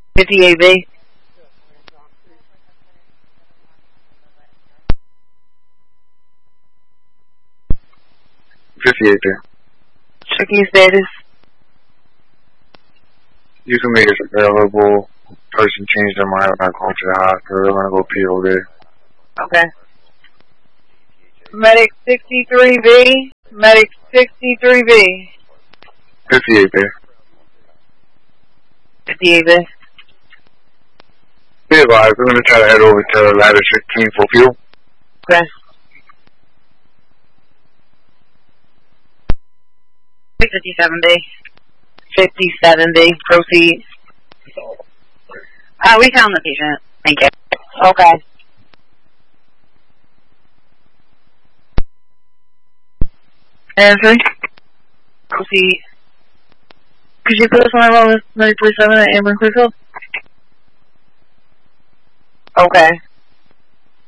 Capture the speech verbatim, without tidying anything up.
fifty-eight B. fifty-eight B. Checking status. You can make it available. Person changed their mind about going to the hospital. They're gonna go P O there. Okay. Medic sixty-three B. Medic sixty-three B. fifty-eight B. fifty-eight B. Be advised, we're gonna try to head over to ladder sixteen for fuel. Okay. fifty-seven B. fifty-seven B. Proceed. Uh, we found the patient. Thank you. Okay. Answer. Proceed. Could you put us on our roll with nine forty-seven at Amber Clearfield? Okay.